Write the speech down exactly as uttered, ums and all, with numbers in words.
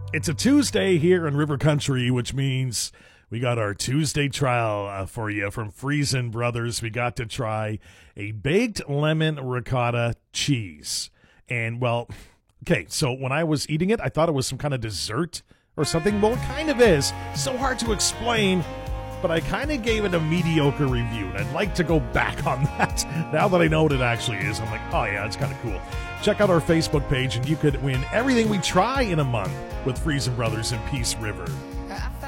It's a Tuesday here in River Country, which means we got our Tuesday trial uh, for you from Friesen Brothers. We got to try a baked lemon ricotta cheese. And, well, okay, so when I was eating it, I thought it was some kind of dessert or something. Well, it kind of is. So hard to explain, but I kind of gave it a mediocre review, and I'd like to go back on that. Now that I know what it actually is, I'm like, oh, yeah, it's kind of cool. Check out our Facebook page, and you could win everything we try in a month with Friesen Brothers in Peace River.